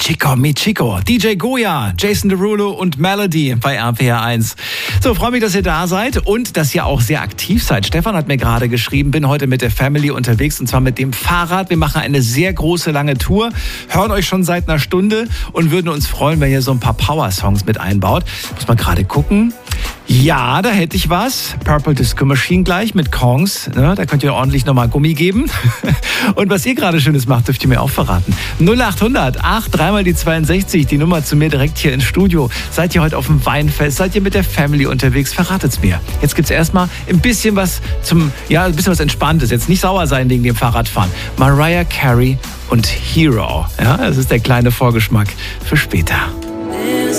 Chico mi Chico. DJ Goya, Jason Derulo und Melody bei RPR 1. So, freue mich, dass ihr da seid und dass ihr auch sehr aktiv seid. Stefan hat mir gerade geschrieben, bin heute mit der Family unterwegs und zwar mit dem Fahrrad. Wir machen eine sehr große, lange Tour, hören euch schon seit einer Stunde und würden uns freuen, wenn ihr so ein paar Power-Songs mit einbaut. Muss man gerade gucken. Ja, da hätte ich was. Purple Disco Machine gleich mit Kongs. Ne, da könnt ihr ordentlich nochmal Gummi geben. Und was ihr gerade Schönes macht, dürft ihr mir auch verraten. 0800 83 die 62, die Nummer zu mir direkt hier ins Studio. Seid ihr heute auf dem Weinfest? Seid ihr mit der Family unterwegs? Verratet's mir. Jetzt gibt's erstmal ein bisschen was ein bisschen was Entspanntes. Jetzt nicht sauer sein wegen dem Fahrradfahren. Mariah Carey und Hero. Ja, das ist der kleine Vorgeschmack für später.